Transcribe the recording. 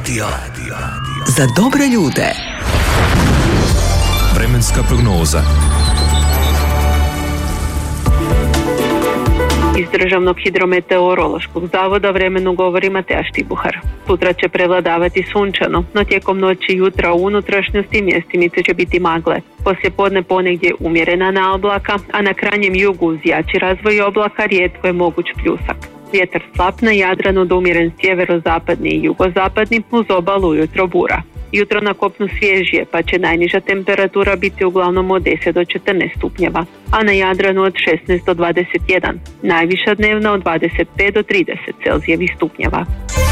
Za dobre ljude. Vremenska prognoza. Iz Državnog hidrometeorološkog zavoda vremenu govori Mateja Štibuhar. Sutra će prevladavati sunčano, no tijekom noći i jutra u unutrašnjosti mjestimice će biti magle. Poslije podne ponegdje umjerena na oblaka, a na krajnjem jugu uz jači razvoj oblaka rijetko je moguć pljusak. Vjetar slab na Jadranu do umjeren sjeverozapadni i jugozapadni, uz obalu ujutro bura. Jutro na kopnu svježije, pa će najniža temperatura biti uglavnom od 10 do 14 stupnjeva, a na Jadranu od 16 do 21, najviša dnevna od 25 do 30 Celzijevih stupnjeva.